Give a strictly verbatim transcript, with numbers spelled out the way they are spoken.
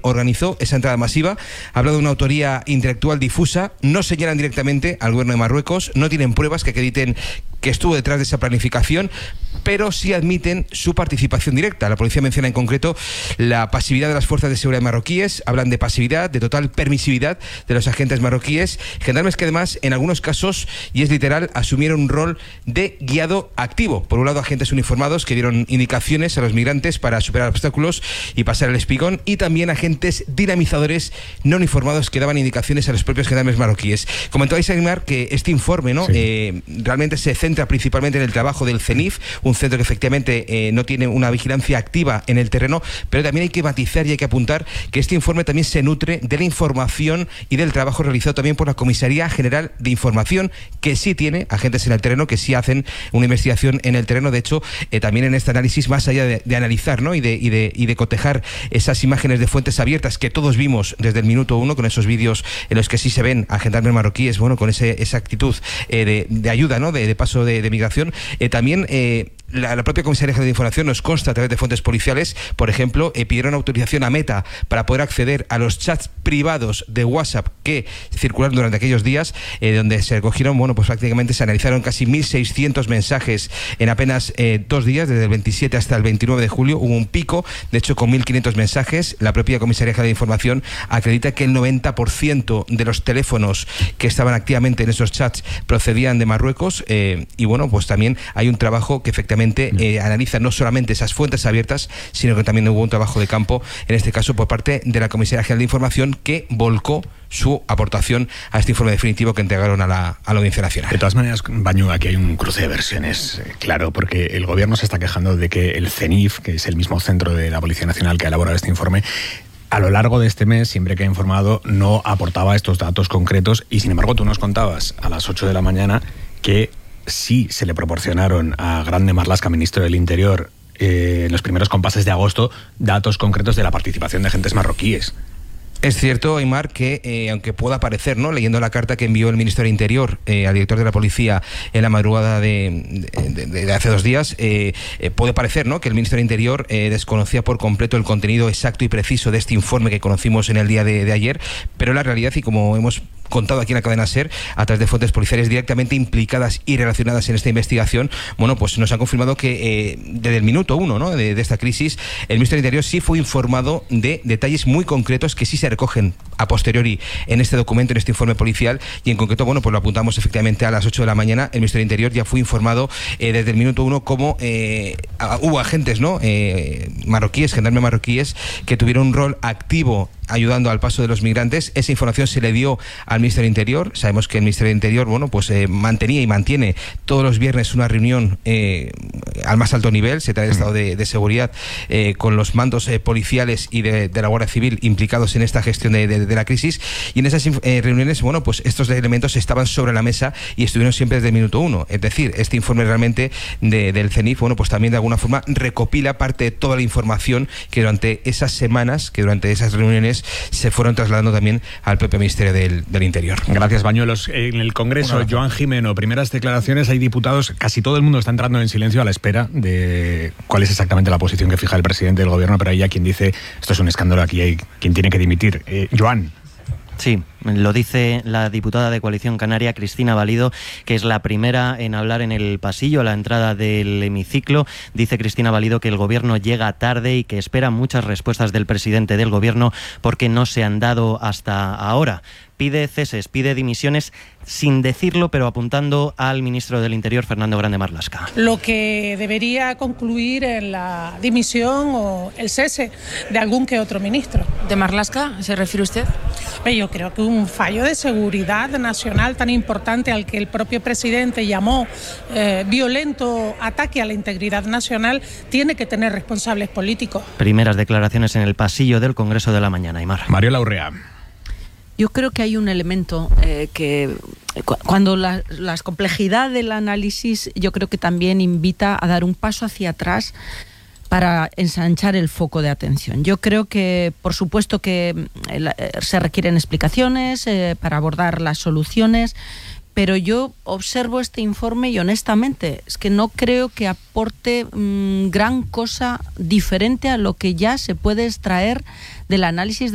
organizó esa entrada masiva. Habla de una autoría intelectual difusa, no señalan directamente al gobierno de Marruecos, no tienen pruebas que acrediten que estuvo detrás de esa planificación, pero sí admiten su participación directa. La policía menciona en concreto la pasividad de las fuerzas de seguridad marroquíes, hablan de pasividad, de total permisividad de los agentes marroquíes, gendarmes que además en algunos casos, y es literal, asumieron un rol de guiado activo. Por un lado, agentes uniformados que dieron indicaciones a los migrantes para superar obstáculos y pasar el espigón, y también agentes dinamizadores no uniformados que daban indicaciones a los propios gendarmes marroquíes. Comentó Aymar que este informe, ¿no? Sí. eh, realmente se centra principalmente en el trabajo del CENIF, un centro que efectivamente eh, no tiene una vigilancia activa en el terreno, pero también hay que matizar y hay que apuntar que este informe también se nutre de la información y del trabajo realizado también por la Comisaría General de Información, que sí tiene agentes en el terreno, que sí hacen una investigación en el terreno. De hecho, eh, también en este análisis, más allá de, de analizar, ¿no? y, de, y, de, y de cotejar esas imágenes de fuentes abiertas que todos vimos desde el minuto uno, con esos vídeos en los que sí se ven a gendarmes marroquíes, bueno, con ese, esa actitud eh, de, de ayuda, ¿no? de, de paso de, de migración, eh, también eh, La, la propia Comisaría General de Información nos consta a través de fuentes policiales, por ejemplo, eh, pidieron autorización a Meta para poder acceder a los chats privados de WhatsApp que circularon durante aquellos días, eh, donde se recogieron, bueno, pues prácticamente se analizaron casi mil seiscientos mensajes en apenas eh, dos días, desde el veintisiete hasta el veintinueve de julio, hubo un pico, de hecho, con mil quinientos mensajes. La propia Comisaría General de Información acredita que el noventa por ciento de los teléfonos que estaban activamente en esos chats procedían de Marruecos, eh, y bueno, pues también hay un trabajo que efectivamente Eh, analiza no solamente esas fuentes abiertas, sino que también hubo un trabajo de campo, en este caso por parte de la Comisaría General de Información, que volcó su aportación a este informe definitivo que entregaron a la, a la Audiencia Nacional. De todas maneras, Bañu, aquí hay un cruce de versiones, eh, claro, porque el gobierno se está quejando de que el CENIF, que es el mismo centro de la Policía Nacional que ha elaborado este informe, a lo largo de este mes, siempre que ha informado, no aportaba estos datos concretos, y sin embargo tú nos contabas a las ocho de la mañana que sí se le proporcionaron a Grande Marlaska, ministro del Interior, eh, en los primeros compases de agosto, datos concretos de la participación de agentes marroquíes. Es cierto, Aymar, que eh, aunque pueda parecer, ¿no?, leyendo la carta que envió el ministro del Interior eh, al director de la policía en la madrugada de, de, de, de hace dos días, eh, eh, puede parecer, ¿no?, que el ministro del Interior eh, desconocía por completo el contenido exacto y preciso de este informe que conocimos en el día de, de ayer, pero la realidad, y como hemos contado aquí en la cadena SER, a través de fuentes policiales directamente implicadas y relacionadas en esta investigación, bueno, pues nos han confirmado que eh, desde el minuto uno, ¿no?, de, de esta crisis, el ministro del Interior sí fue informado de detalles muy concretos que sí se recogen a posteriori en este documento, en este informe policial, y en concreto, bueno, pues lo apuntamos efectivamente a las ocho de la mañana. El ministro del Interior ya fue informado eh, desde el minuto uno cómo eh, hubo agentes, ¿no?, eh, marroquíes, gendarmes marroquíes, que tuvieron un rol activo ayudando al paso de los migrantes. Esa información se le dio al Ministerio del Interior. Sabemos que el Ministerio del Interior, bueno, pues eh, mantenía y mantiene todos los viernes una reunión eh, al más alto nivel, se trae el estado de, de seguridad eh, con los mandos eh, policiales y de, de la Guardia Civil implicados en esta gestión de, de, de la crisis, y en esas eh, reuniones, bueno, pues estos elementos estaban sobre la mesa y estuvieron siempre desde el minuto uno. Es decir, este informe realmente de, del CENIF, bueno, pues también de alguna forma recopila parte de toda la información que durante esas semanas, que durante esas reuniones se fueron trasladando también al propio Ministerio del, del Interior. Gracias, Bañuelos. En el Congreso, Joan Jimeno, primeras declaraciones, hay diputados, casi todo el mundo está entrando en silencio a la espera de cuál es exactamente la posición que fija el presidente del gobierno, pero hay ya quien dice, esto es un escándalo, aquí hay quien tiene que dimitir. Eh, Joan. Sí, lo dice la diputada de Coalición Canaria, Cristina Valido, que es la primera en hablar en el pasillo a la entrada del hemiciclo. Dice Cristina Valido que el gobierno llega tarde y que espera muchas respuestas del presidente del gobierno porque no se han dado hasta ahora. Pide ceses, pide dimisiones, sin decirlo, pero apuntando al ministro del Interior, Fernando Grande Marlaska. Lo que debería concluir en la dimisión o el cese de algún que otro ministro. ¿De Marlaska se refiere usted? Yo creo que un fallo de seguridad nacional tan importante al que el propio presidente llamó eh, violento ataque a la integridad nacional tiene que tener responsables políticos. Primeras declaraciones en el pasillo del Congreso de la mañana, Aymar. Mario Urrea. Yo creo que hay un elemento eh, que cu- cuando la, la complejidad del análisis, yo creo que también invita a dar un paso hacia atrás para ensanchar el foco de atención. Yo creo que, por supuesto, que eh, se requieren explicaciones eh, para abordar las soluciones, pero yo observo este informe y honestamente es que no creo que aporte mmm, gran cosa diferente a lo que ya se puede extraer del análisis